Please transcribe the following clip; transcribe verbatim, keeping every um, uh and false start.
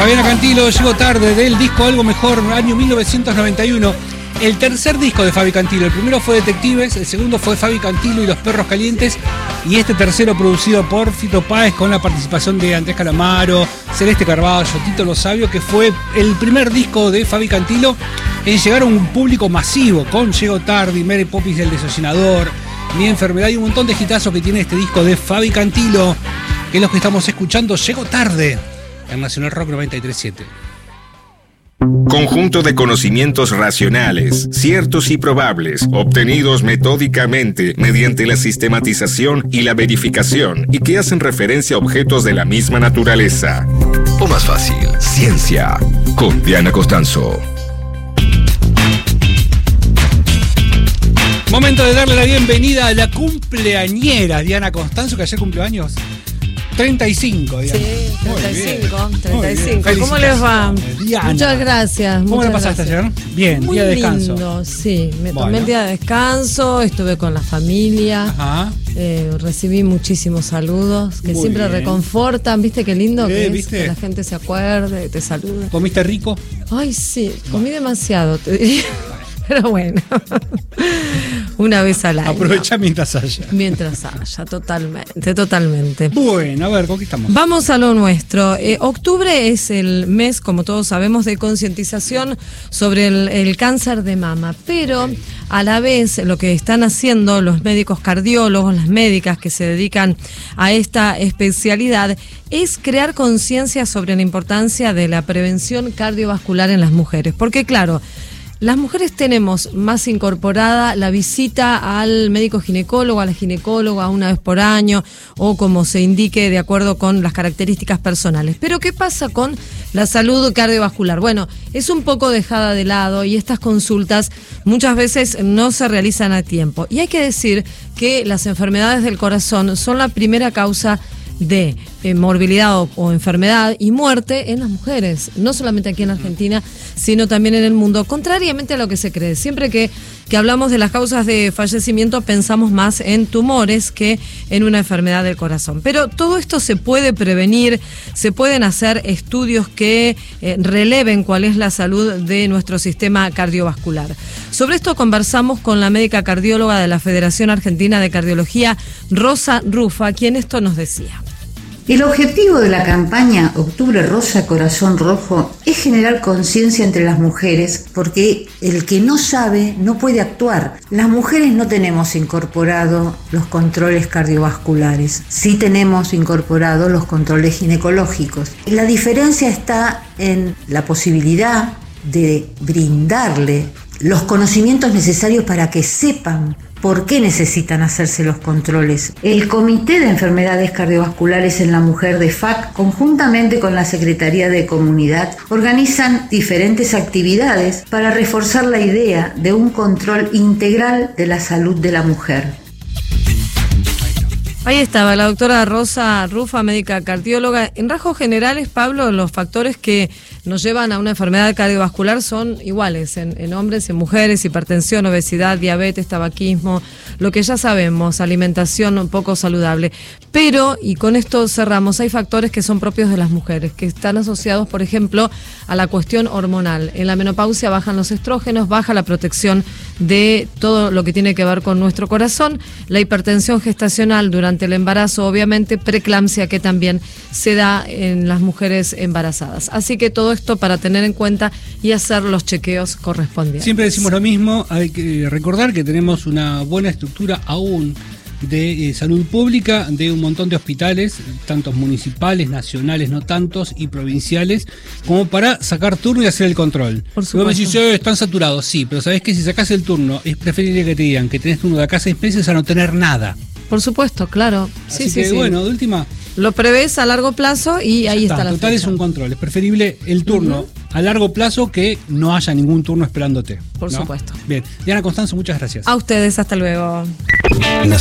Fabiana Cantilo, Llego Tarde, del disco Algo Mejor, año mil novecientos noventa y uno. El tercer disco de Fabi Cantilo. El primero fue Detectives, el segundo fue Fabi Cantilo y Los Perros Calientes, y este tercero producido por Fito Páez con la participación de Andrés Calamaro, Celeste Carballo, Tito Lo Sabio, que fue el primer disco de Fabi Cantilo en llegar a un público masivo, con Llego Tarde, Mary Poppins el Desollinador, Mi Enfermedad y un montón de hitazos que tiene este disco de Fabi Cantilo, que es lo que estamos escuchando. Llego Tarde en Nacional Rock noventa y tres punto siete. Conjunto de conocimientos racionales, ciertos y probables, obtenidos metódicamente mediante la sistematización y la verificación, y que hacen referencia a objetos de la misma naturaleza. O más fácil, ciencia, con Diana Costanzo. Momento de darle la bienvenida a la cumpleañera Diana Costanzo, que ayer cumplió años. treinta y cinco, Diana. Sí, treinta y cinco, treinta y cinco. Muy bien. ¿Cómo les va? Diana. Muchas gracias. ¿Cómo muchas la pasaste gracias. ayer? Bien, Muy día de descanso. Lindo, sí. Me bueno. tomé el día de descanso, estuve con la familia. Ajá. Eh, recibí muchísimos saludos que Muy siempre bien. reconfortan. ¿Viste qué lindo Eh, que es? ¿viste? Que la gente se acuerde, te salude. ¿Comiste rico? Ay, sí, comí demasiado, te diría. Pero bueno, una vez al año. Aprovecha mientras haya. Mientras haya, totalmente, totalmente. Bueno, a ver, ¿con qué estamos? Vamos a lo nuestro. Eh, octubre es el mes, como todos sabemos, de concientización sobre el, el cáncer de mama, pero a la vez lo que están haciendo los médicos cardiólogos, las médicas que se dedican a esta especialidad, es crear conciencia sobre la importancia de la prevención cardiovascular en las mujeres. Porque claro, las mujeres tenemos más incorporada la visita al médico ginecólogo, a la ginecóloga una vez por año o como se indique de acuerdo con las características personales. Pero ¿qué pasa con la salud cardiovascular? Bueno, es un poco dejada de lado y estas consultas muchas veces no se realizan a tiempo. Y hay que decir que las enfermedades del corazón son la primera causa de eh, morbilidad o, o enfermedad y muerte en las mujeres, no solamente aquí en Argentina, sino también en el mundo, contrariamente a lo que se cree. Siempre que, que hablamos de las causas de fallecimiento pensamos más en tumores que en una enfermedad del corazón. Pero todo esto se puede prevenir, se pueden hacer estudios que eh, releven cuál es la salud de nuestro sistema cardiovascular. Sobre esto conversamos con la médica cardióloga de la Federación Argentina de Cardiología, Rosa Rufa, quien esto nos decía. El objetivo de la campaña Octubre Rosa Corazón Rojo es generar conciencia entre las mujeres, porque el que no sabe no puede actuar. Las mujeres no tenemos incorporado los controles cardiovasculares, sí tenemos incorporado los controles ginecológicos. La diferencia está en la posibilidad de brindarle los conocimientos necesarios para que sepan por qué necesitan hacerse los controles. El Comité de Enfermedades Cardiovasculares en la Mujer de F A C, conjuntamente con la Secretaría de Comunidad, organizan diferentes actividades para reforzar la idea de un control integral de la salud de la mujer. Ahí estaba la doctora Rosa Rufa, médica cardióloga. En rasgos generales, Pablo, los factores que nos llevan a una enfermedad cardiovascular son iguales en, en hombres y mujeres: hipertensión, obesidad, diabetes, tabaquismo, lo que ya sabemos, alimentación poco saludable. Pero, y con esto cerramos, hay factores que son propios de las mujeres, que están asociados, por ejemplo, a la cuestión hormonal. En la menopausia bajan los estrógenos, baja la protección de todo lo que tiene que ver con nuestro corazón, la hipertensión gestacional durante el embarazo, obviamente, preeclampsia, que también se da en las mujeres embarazadas. Así que todo esto para tener en cuenta y hacer los chequeos correspondientes. Siempre decimos lo mismo, hay que recordar que tenemos una buena estructura aún de eh, salud pública, de un montón de hospitales, tantos municipales, nacionales, no tantos, y provinciales, como para sacar turno y hacer el control. Por supuesto. Luego me decís, eh, están saturados, sí, pero sabés que si sacás el turno, es preferible que te digan que tenés turno de acá a seis meses a no tener nada. Por supuesto, claro. Sí, Así sí, que sí. Bueno, de última, lo prevés a largo plazo y ahí está, está la total fecha. es un control. Es preferible el turno uh-huh. a largo plazo que no haya ningún turno esperándote. Por ¿no? supuesto. Bien. Diana Costanzo, muchas gracias. A ustedes, hasta luego.